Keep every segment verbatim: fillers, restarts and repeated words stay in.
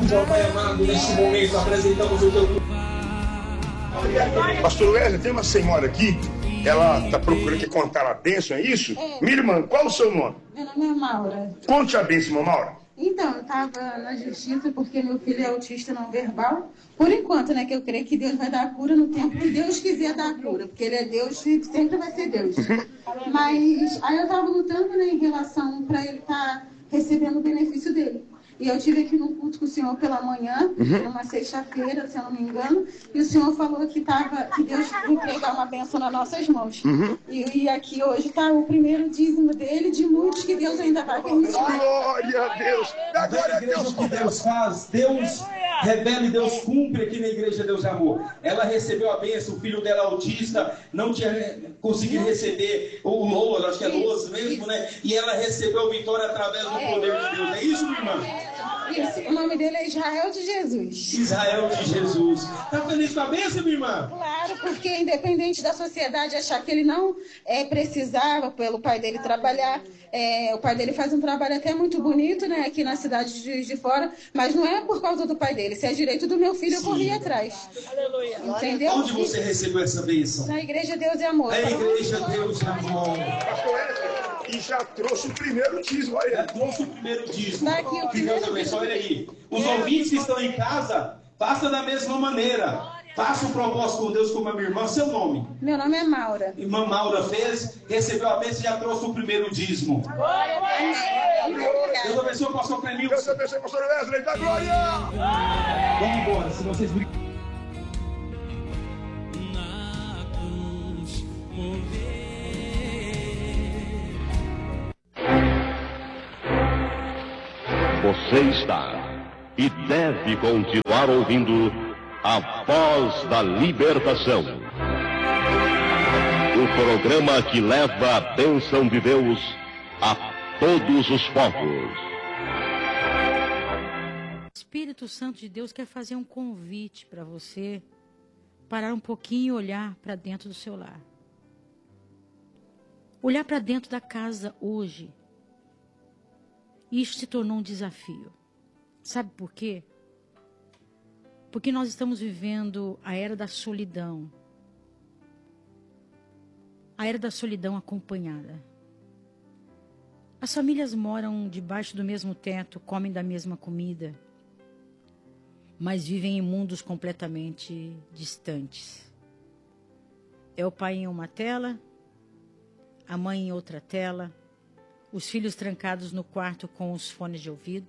Ó Pai amado, neste momento apresentamos o teu... Pastor Wesley, tem uma senhora aqui, ela está procurando que contar a bênção, é isso? É. Minha irmã, qual o seu nome? Meu nome é Maura. Conte a bênção, irmã Maura. Então, eu estava na justiça porque meu filho é autista não verbal. Por enquanto, né, que eu creio que Deus vai dar a cura no tempo que Deus quiser dar a cura. Porque Ele é Deus e sempre vai ser Deus. Mas aí eu estava lutando, né, em relação para ele estar tá recebendo o benefício dele. E eu tive aqui no culto com o senhor pela manhã, uhum. numa sexta-feira, se eu não me engano, e o senhor falou que, tava, que Deus ia dar uma bênção nas nossas mãos. Uhum. E, e aqui hoje está o primeiro dízimo dele, de muitos que Deus ainda vai permitir. Glória a Deus! Da glória a Deus! O que Deus faz, Deus revela e Deus cumpre aqui na igreja Deus é Amor. Ela recebeu a bênção, o filho dela autista, não tinha conseguido receber o Lola, acho que é Loas mesmo, né? E ela recebeu a vitória através do poder de Deus. É isso, minha irmã? Isso, o nome dele é Israel de Jesus. Israel de Jesus. Tá feliz com a bênção, minha irmã? Claro, porque independente da sociedade achar que ele não é, precisava pelo pai dele trabalhar, é, o pai dele faz um trabalho até muito bonito, né, aqui na cidade de Juiz de Fora, mas não é por causa do pai dele. Se é direito do meu filho, Sim. eu corri atrás. Aleluia. Entendeu? Onde você recebeu essa bênção? Na igreja Deus é Amor. Na igreja Deus é Amor. E já trouxe o primeiro dízimo. Olha. Já trouxe o primeiro dízimo. Tá aqui o que Deus abençoe. Olha aí. Os é. ouvintes que estão em casa, façam da mesma maneira. Faça um propósito com Deus como a minha irmã. Seu nome? Meu nome é Maura. Irmã Maura fez, recebeu a bênção e já trouxe o primeiro dízimo. Glória a Deus. Deus abençoe o pastor Clenilson. Deus abençoe o pastor Wesley. Da glória! Vamos embora. Se vocês Você está e deve continuar ouvindo a Voz da Libertação. O programa que leva a bênção de Deus a todos os povos. O Espírito Santo de Deus quer fazer um convite para você parar um pouquinho e olhar para dentro do seu lar. Olhar para dentro da casa hoje. Isso se tornou um desafio. Sabe por quê? Porque nós estamos vivendo a era da solidão. A era da solidão acompanhada. As famílias moram debaixo do mesmo teto, comem da mesma comida, mas vivem em mundos completamente distantes. É o pai em uma tela, a mãe em outra tela, os filhos trancados no quarto com os fones de ouvido.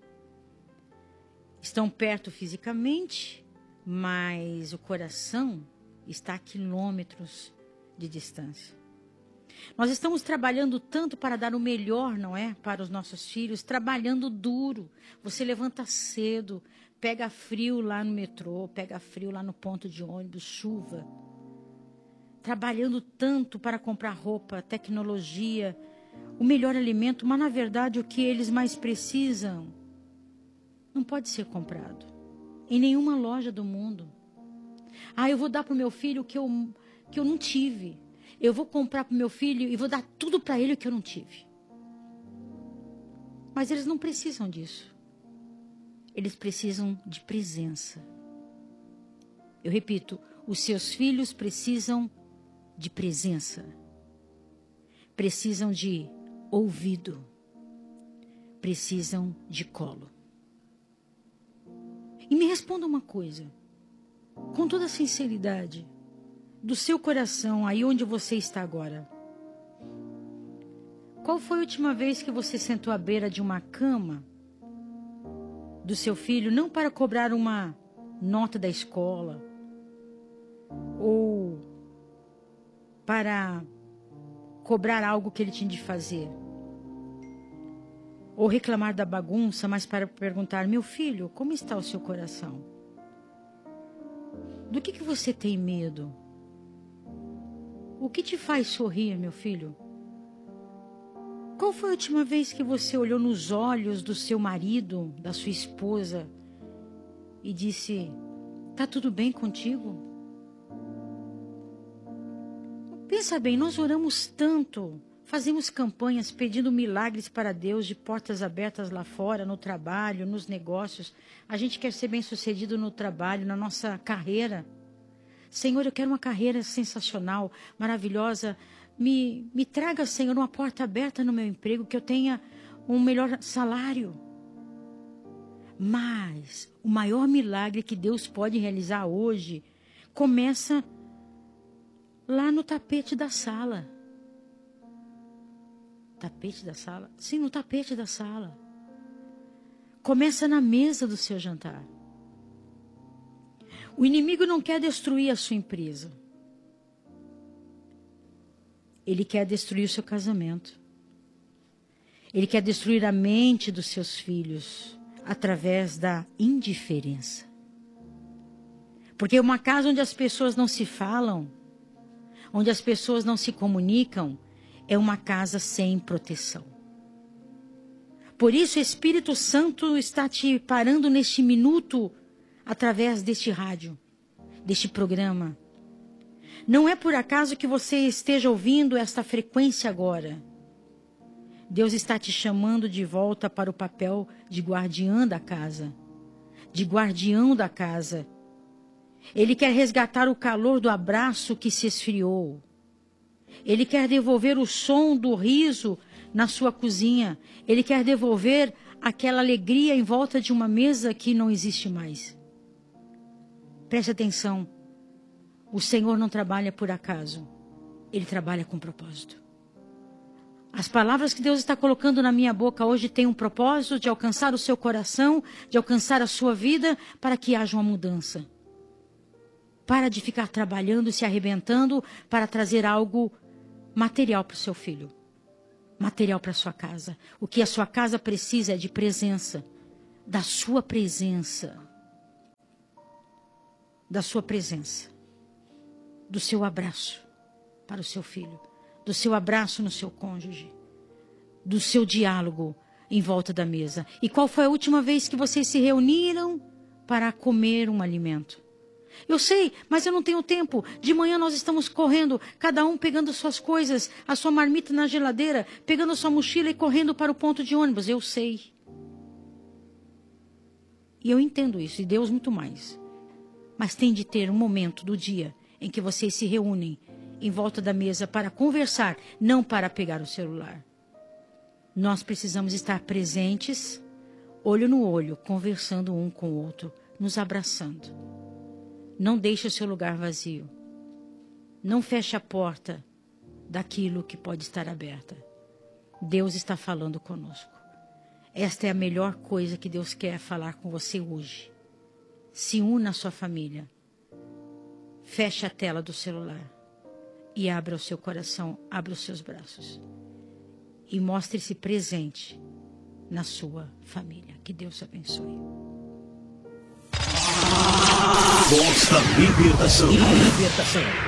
Estão perto fisicamente, mas o coração está a quilômetros de distância. Nós estamos trabalhando tanto para dar o melhor, não é? Para os nossos filhos, trabalhando duro. Você levanta cedo, pega frio lá no metrô, pega frio lá no ponto de ônibus, chuva. Trabalhando tanto para comprar roupa, tecnologia, o melhor alimento, mas na verdade o que eles mais precisam não pode ser comprado em nenhuma loja do mundo. Ah, eu vou dar para o meu filho o que eu, que eu não tive. Eu vou comprar para o meu filho e vou dar tudo para ele o que eu não tive. Mas eles não precisam disso. Eles precisam de presença. Eu repito, os seus filhos precisam de presença. Precisam de ouvido. Precisam de colo. E me responda uma coisa, com toda sinceridade, do seu coração, aí onde você está agora. Qual foi a última vez que você sentou à beira de uma cama do seu filho, não para cobrar uma nota da escola, ou para cobrar algo que ele tinha de fazer, ou reclamar da bagunça, mas para perguntar: meu filho, como está o seu coração? Do que, que você tem medo? O que te faz sorrir, meu filho? Qual foi a última vez que você olhou nos olhos do seu marido, da sua esposa, e disse: tá tudo bem contigo? Pensa bem, nós oramos tanto fazemos campanhas pedindo milagres para Deus, de portas abertas lá fora, no trabalho, nos negócios. A gente quer ser bem-sucedido no trabalho, na nossa carreira. Senhor, eu quero uma carreira sensacional, maravilhosa. Me, me traga, Senhor, uma porta aberta no meu emprego, que eu tenha um melhor salário. Mas o maior milagre que Deus pode realizar hoje começa lá no tapete da sala. Tapete da sala? Sim, no tapete da sala. Começa na mesa do seu jantar. O inimigo não quer destruir a sua empresa. Ele quer destruir o seu casamento. Ele quer destruir a mente dos seus filhos através da indiferença. Porque uma casa onde as pessoas não se falam, onde as pessoas não se comunicam, é uma casa sem proteção. Por isso o Espírito Santo está te parando neste minuto através deste rádio, deste programa. Não é por acaso que você esteja ouvindo esta frequência agora. Deus está te chamando de volta para o papel de guardiã da casa, de guardião da casa. Ele quer resgatar o calor do abraço que se esfriou. Ele quer devolver o som do riso na sua cozinha. Ele quer devolver aquela alegria em volta de uma mesa que não existe mais. Preste atenção. O Senhor não trabalha por acaso. Ele trabalha com propósito. As palavras que Deus está colocando na minha boca hoje têm um propósito de alcançar o seu coração, de alcançar a sua vida, para que haja uma mudança. Para de ficar trabalhando, se arrebentando, para trazer algo material para o seu filho. Material para a sua casa. O que a sua casa precisa é de presença. Da sua presença. Da sua presença. Do seu abraço para o seu filho. Do seu abraço no seu cônjuge. Do seu diálogo em volta da mesa. E qual foi a última vez que vocês se reuniram para comer um alimento? Eu sei, mas eu não tenho tempo. De manhã nós estamos correndo, cada um pegando suas coisas, a sua marmita na geladeira, pegando a sua mochila e correndo para o ponto de ônibus. Eu sei. E eu entendo isso, e Deus muito mais. Mas tem de ter um momento do dia em que vocês se reúnem em volta da mesa para conversar, não para pegar o celular. Nós precisamos estar presentes, olho no olho, conversando um com o outro, nos abraçando. Não deixe o seu lugar vazio. Não feche a porta daquilo que pode estar aberta. Deus está falando conosco. Esta é a melhor coisa que Deus quer falar com você hoje. Se una à sua família. Feche a tela do celular. E abra o seu coração, abra os seus braços. E mostre-se presente na sua família. Que Deus abençoe. Voz da libertação. Libertação.